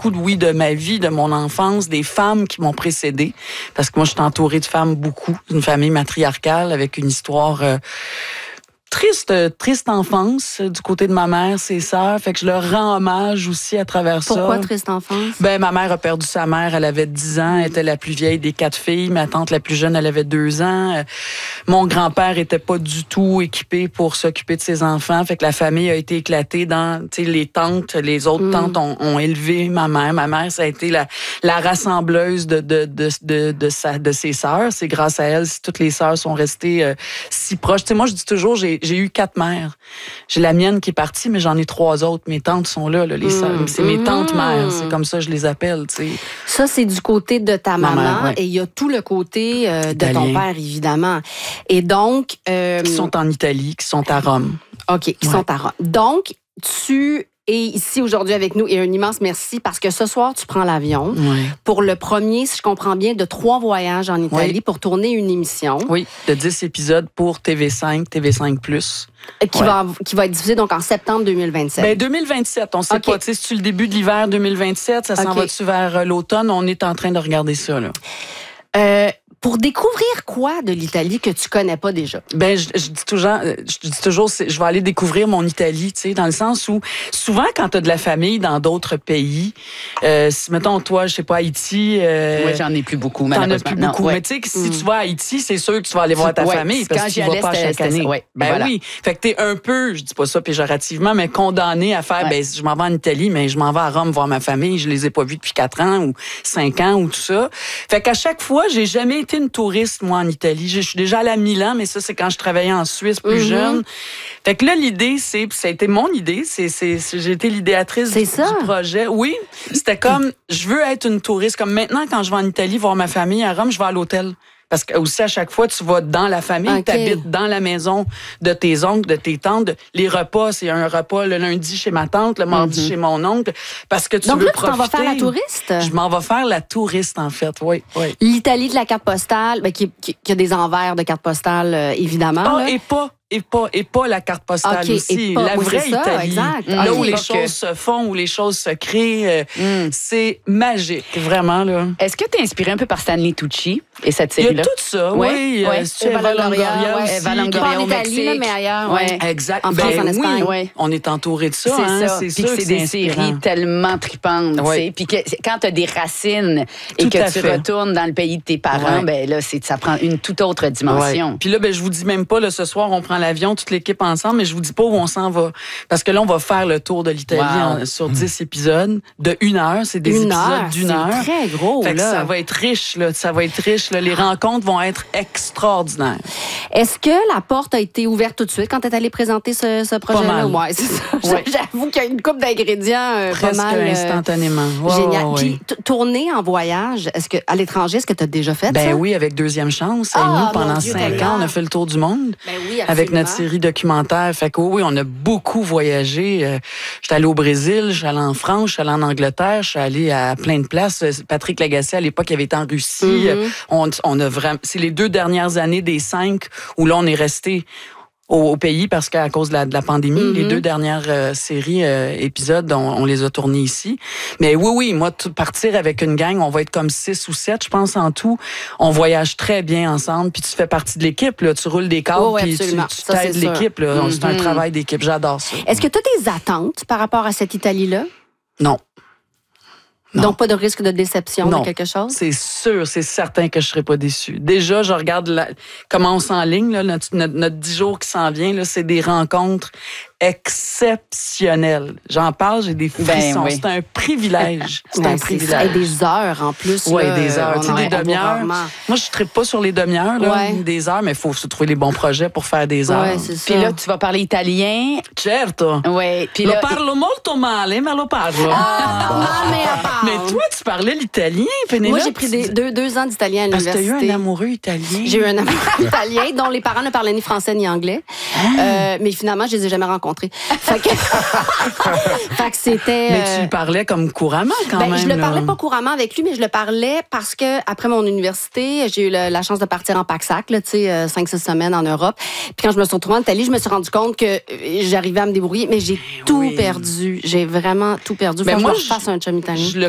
beaucoup, oui, de ma vie, de mon enfance, des femmes qui m'ont précédée. Parce que moi, je suis entourée de femmes beaucoup. Une famille matriarcale avec une histoire... Triste enfance du côté de ma mère, ses sœurs. Fait que je leur rends hommage aussi à travers ça. Pourquoi triste enfance? Ben, ma mère a perdu sa mère, elle avait 10 ans, elle était la plus vieille des 4 filles. Ma tante la plus jeune, elle avait 2 ans. Mon grand-père était pas du tout équipé pour s'occuper de ses enfants. Fait que la famille a été éclatée dans, tu sais, les tantes, les autres tantes ont élevé ma mère. Ma mère, ça a été la rassembleuse de ses sœurs. C'est grâce à elle si toutes les sœurs sont restées si proches. Tu sais, moi, je dis toujours, j'ai eu 4 mères. J'ai la mienne qui est partie, mais j'en ai 3 autres. Mes tantes sont là, les sœurs. C'est mes tantes-mères. C'est comme ça que je les appelle, tu sais. Ça, c'est du côté de ta maman. Mère, ouais. Et il y a tout le côté de ton père, évidemment. Et donc... qui sont en Italie, qui sont à Rome. OK, qui sont à Rome. Donc, tu es ici aujourd'hui avec nous et un immense merci parce que ce soir, tu prends l'avion pour le premier, si je comprends bien, de 3 voyages en Italie pour tourner une émission. Oui, de 10 épisodes pour TV5, TV5+. Qui va être diffusée donc en septembre 2027. Ben 2027, on sait pas. Tu sais, c'est-tu le début de l'hiver 2027? Ça s'en va-tu vers l'automne? On est en train de regarder ça, là. Pour découvrir quoi de l'Italie que tu connais pas déjà? Ben, je dis toujours, je vais aller découvrir mon Italie, tu sais, dans le sens où, souvent, quand t'as de la famille dans d'autres pays, si, mettons, toi, je sais pas, Haïti... Moi, j'en ai plus beaucoup, t'en as plus beaucoup. Mais tu sais, si tu vas à Haïti, c'est sûr que tu vas aller voir ta famille, parce que tu vas pas chaque année. Oui. Fait que t'es un peu, je dis pas ça péjorativement, mais condamné à faire, ben, je m'en vais en Italie, mais je m'en vais à Rome voir ma famille, je les ai pas vus depuis 4 ans ou 5 ans ou tout ça. Fait qu'à chaque fois, j'ai jamais été une touriste, moi, en Italie. Je suis déjà allée à Milan, mais ça, c'est quand je travaillais en Suisse plus jeune. Fait que là, l'idée, ça a été mon idée. J'ai été l'idéatrice du projet. Oui, c'était comme, je veux être une touriste. Comme maintenant, quand je vais en Italie voir ma famille à Rome, je vais à l'hôtel. Parce que aussi, à chaque fois, tu vas dans la famille, tu habites dans la maison de tes oncles, de tes tantes. Les repas, c'est un repas le lundi chez ma tante, le mardi chez mon oncle. Parce que tu veux profiter. Donc là, tu t'en vas faire la touriste? Je m'en vais faire la touriste, en fait, oui. L'Italie de la carte postale, ben, qui a des envers de carte postale, évidemment. Et pas la carte postale aussi. La vraie Italie. Là où les choses se font, où les choses se créent, c'est magique, vraiment, là. Est-ce que tu es inspiré un peu par Stanley Tucci et cette série-là? Il y a tout ça, oui. C'est Eva Longoria aussi. Eva Longoria au Mexique. Mais ailleurs. Exact. En France, en Espagne. Oui. On est entouré de ça. C'est ça. C'est puis sûr que c'est des séries tellement tripantes. Puis que quand tu as des racines et que tu retournes dans le pays de tes parents, ben là, ça prend une toute autre dimension. Puis là, ben, je vous dis même pas, là, ce soir, on prend l'avion, toute l'équipe ensemble, mais je vous dis pas où on s'en va. Parce que là, on va faire le tour de l'Italie sur 10 épisodes de 1 heure. C'est des épisodes d'1 heure. C'est très gros, fait que là. ça va être riche, là. Ça va être riche, là. Les rencontres vont être extraordinaires. Est-ce que la porte a été ouverte tout de suite quand tu es allé présenter ce projet-là? Oui, c'est ça. J'avoue qu'il y a une couple d'ingrédients presque pas mal. Instantanément. Génial. Puis, tourner en voyage, à l'étranger, est-ce que tu as déjà fait ça? Ben oui, avec Deuxième Chance. Et nous, pendant 5 ans, on a fait le tour du monde. Ben oui, avec notre série documentaire. Fait que oui, on a beaucoup voyagé. J'étais allée au Brésil, je suis allée en France, je suis allée en Angleterre, je suis allée à plein de places. Patrick Lagacé, à l'époque, il avait été en Russie. On a vraiment... C'est les 2 dernières années des 5 où là, on est resté au pays parce qu'à cause de la pandémie, les 2 dernières séries, épisodes, on les a tournés ici. Mais oui, moi, partir avec une gang, on va être comme 6 ou 7, je pense, en tout. On voyage très bien ensemble, puis tu fais partie de l'équipe, là. Tu roules des câbles, puis tu t'aides l'équipe, là. C'est un travail d'équipe, j'adore ça. Est-ce que tu as des attentes par rapport à cette Italie-là? Non. Donc, pas de risque de déception de quelque chose? C'est sûr, c'est certain que je ne serai pas déçue. Déjà, je regarde comment on s'enligne, là, notre 10 jours qui s'en vient, là, c'est des rencontres exceptionnelles. J'en parle, j'ai des frissons. C'est un privilège. C'est un privilège. Et des heures en plus. Oui, des heures. Tu sais, des demi-heures. Moi, je ne tripe pas sur les demi-heures, des heures, mais il faut se trouver les bons projets pour faire des heures. Puis là, tu vas parler italien. Certo. Oui. Lo parlo molto male, ma lo parlo. Mais toi, tu parlais l'italien, Pénélope. Moi, j'ai pris 2 ans d'italien à l'université. Parce que tu as eu un amoureux italien. J'ai eu un amoureux italien dont les parents ne parlaient ni français ni anglais. Mais finalement, je les ai jamais rencontrés. Fait que c'était... Mais tu le parlais comme couramment, quand même. Je le parlais pas couramment avec lui, mais je le parlais parce que après mon université, j'ai eu la chance de partir en PACSAC, tu sais, 5-6 semaines en Europe. Puis quand je me suis retrouvée en Italie, je me suis rendu compte que j'arrivais à me débrouiller, mais j'ai tout perdu. J'ai vraiment tout perdu. Faut que je fasse un chum italien.